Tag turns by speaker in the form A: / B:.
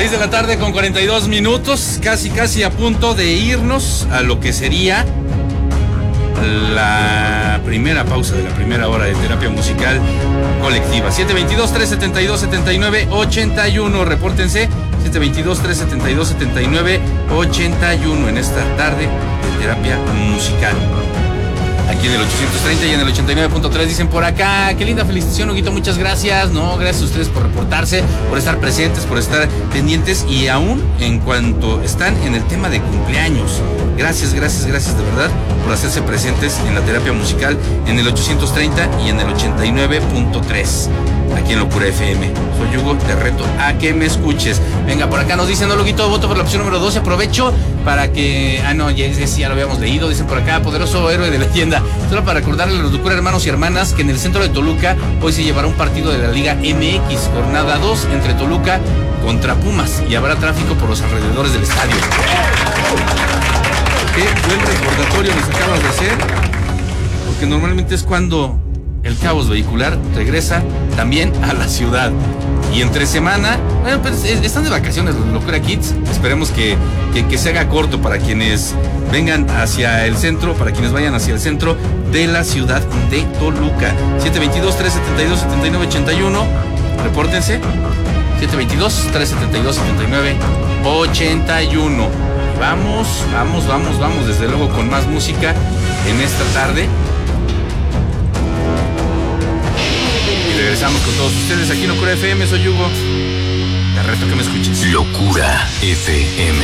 A: 6 de la tarde con 42 minutos, casi a punto de irnos a lo que sería la primera pausa de la primera hora de terapia musical colectiva. 722-372-7981, repórtense. 722-372-7981 en esta tarde de terapia musical. Aquí en el 830 y en el 89.3 dicen por acá, qué linda felicitación, Huguito, muchas gracias. No, gracias a ustedes por reportarse, por estar presentes, por estar pendientes y aún en cuanto están en el tema de cumpleaños. Gracias de verdad por hacerse presentes en la terapia musical en el 830 y en el 89.3. Aquí en Locura FM. Soy Hugo, te reto a que me escuches. Venga, por acá nos dicen, no, Luguito, voto por la opción número 12. Aprovecho para que... ya lo habíamos leído. Dicen por acá, poderoso héroe de leyenda. Solo para recordarle a los Locura hermanos y hermanas que en el centro de Toluca hoy se llevará un partido de la Liga MX, jornada 2 entre Toluca contra Pumas. Y habrá tráfico por los alrededores del estadio. Qué buen recordatorio nos acabas de hacer. Porque normalmente es cuando el caos vehicular regresa también a la ciudad. Y entre semana, bueno, pues están de vacaciones los Locura Kids. Esperemos que se haga corto para quienes vengan hacia el centro, para quienes vayan hacia el centro de la ciudad de Toluca. 722-372-7981. Repórtense. 722-372-7981. Vamos, desde luego con más música en esta tarde. Regresamos con todos ustedes aquí en Locura FM. Soy Hugo. Te reto que me escuches.
B: Locura FM.